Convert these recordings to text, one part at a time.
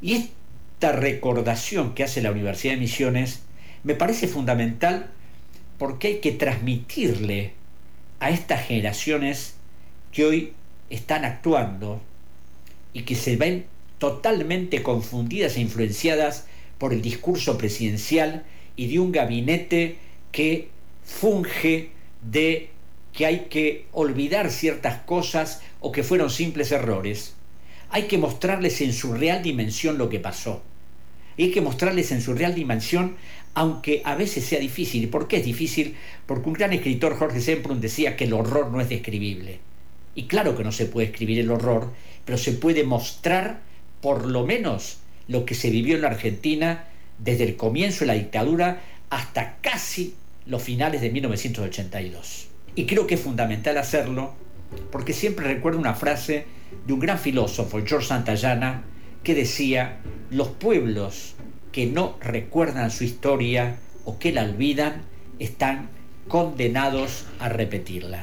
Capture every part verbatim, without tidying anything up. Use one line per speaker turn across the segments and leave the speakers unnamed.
Y esta recordación que hace la Universidad de Misiones me parece fundamental porque hay que transmitirle a estas generaciones que hoy están actuando y que se ven totalmente confundidas e influenciadas por el discurso presidencial y de un gabinete que funge de que hay que olvidar ciertas cosas o que fueron simples errores. Hay que mostrarles en su real dimensión lo que pasó. Y hay que mostrarles en su real dimensión, aunque a veces sea difícil. ¿Y por qué es difícil? Porque un gran escritor, Jorge Semprún, decía que el horror no es describible. Y claro que no se puede escribir el horror, pero se puede mostrar por lo menos lo que se vivió en la Argentina desde el comienzo de la dictadura hasta casi los finales de mil novecientos ochenta y dos. Y creo que es fundamental hacerlo porque siempre recuerdo una frase de un gran filósofo, George Santayana, que decía: los pueblos que no recuerdan su historia o que la olvidan están condenados a repetirla.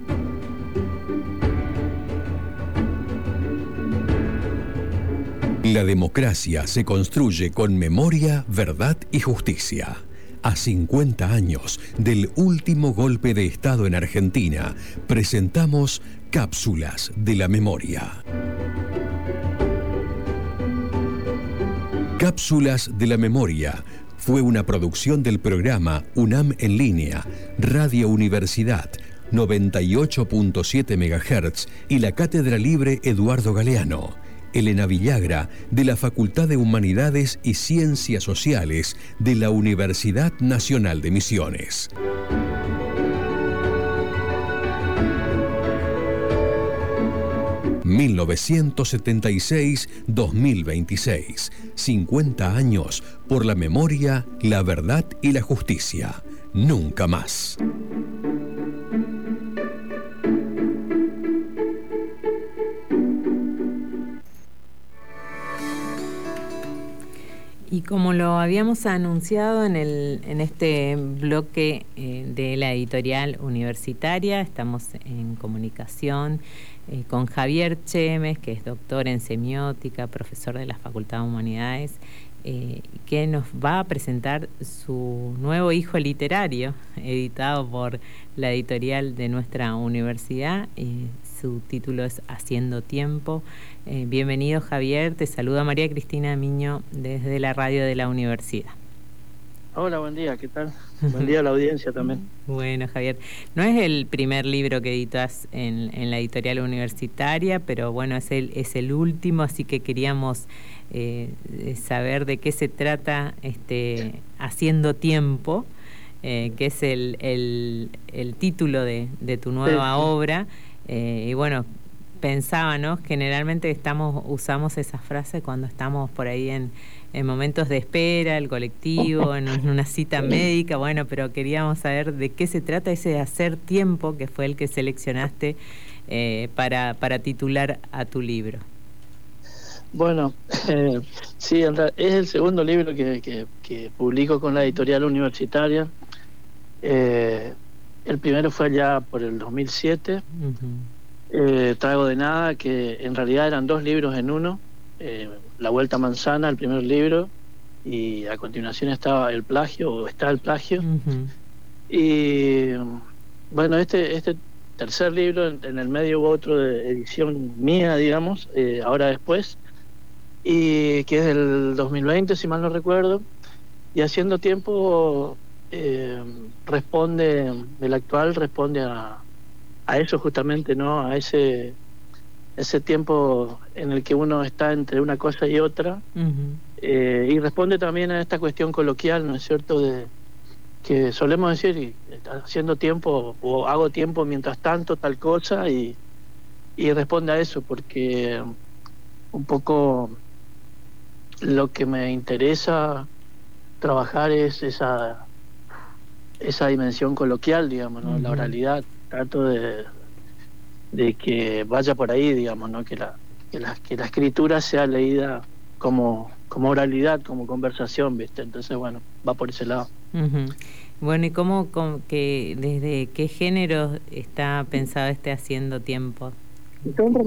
La democracia se construye con memoria, verdad y justicia. A cincuenta años del último golpe de Estado en Argentina, presentamos Cápsulas de la Memoria. Cápsulas de la Memoria fue una producción del programa UNAM en línea, Radio Universidad, noventa y ocho punto siete megahertz y la Cátedra Libre Eduardo Galeano. Elena Villagra, de la Facultad de Humanidades y Ciencias Sociales de la Universidad Nacional de Misiones. mil novecientos setenta y seis a dos mil veintiséis. cincuenta años por la memoria, la verdad y la justicia. Nunca más.
Y como lo habíamos anunciado en, el, en este bloque eh, de la editorial universitaria, estamos en comunicación eh, con Javier Chemes, que es doctor en semiótica, profesor de la Facultad de Humanidades, eh, que nos va a presentar su nuevo hijo literario, editado por la editorial de nuestra universidad. Eh, su título es Haciendo Tiempo. Eh, bienvenido, Javier. Te saluda María Cristina Miño desde la radio de la universidad.
Hola, buen día, ¿qué tal? Buen día a la audiencia también.
Bueno, Javier, no es el primer libro que editas en, en la editorial universitaria, pero bueno, es el, es el último, así que queríamos eh, saber de qué se trata este Haciendo Tiempo, eh, que es el, el, el título de, de tu nueva sí, sí. obra. Eh, y bueno, pensaba, ¿no? Generalmente estamos usamos esa frase cuando estamos por ahí en, en momentos de espera, el colectivo, en una cita médica, bueno, pero queríamos saber de qué se trata ese Hacer Tiempo, que fue el que seleccionaste eh, para, para titular a tu libro.
Bueno, eh, sí, en realidad es el segundo libro que, que, que publico con la editorial universitaria. Eh, el primero fue allá por el dos mil siete. Uh-huh. eh, Trago de Nada, que en realidad eran dos libros en uno. Eh, La Vuelta a Manzana, el primer libro, y a continuación estaba El Plagio, o está El Plagio. Uh-huh. Y bueno, este este tercer libro, en, en el medio hubo otro de edición mía, digamos, eh, ahora después, y que es del dos mil veinte, si mal no recuerdo. Y Haciendo Tiempo eh, responde, el actual responde a, a eso justamente, ¿no? A ese ese tiempo en el que uno está entre una cosa y otra. Uh-huh. eh, y responde también a esta cuestión coloquial, ¿no es cierto?, de que solemos decir, haciendo tiempo o hago tiempo mientras tanto tal cosa, y, y responde a eso, porque un poco lo que me interesa trabajar es esa esa dimensión coloquial, digamos, ¿no? Uh-huh. La oralidad, trato de de que vaya por ahí, digamos, ¿no? Que la, que la, que la escritura sea leída como, como oralidad, como conversación, ¿viste? Entonces, bueno, va por ese lado.
Uh-huh. Bueno, ¿y cómo, cómo que desde qué género está pensado este Haciendo Tiempo?